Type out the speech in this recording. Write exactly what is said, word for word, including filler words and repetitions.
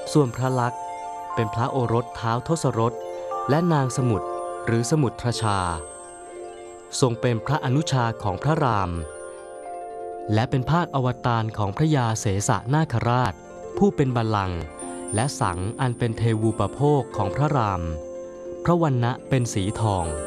ส่วนพระลักษณ์เป็นพระโอรสท้าวทศรสและนางสมุทรหรือสมุทรชาทรงเป็นพระอนุชาของพระรามและเป็นภาคอวตารของพระยาเสสนาคราชผู้เป็นบัลลังก์และสังอันเป็นเทวูปโภคของพระรามพระวรรณะเป็นสีทอง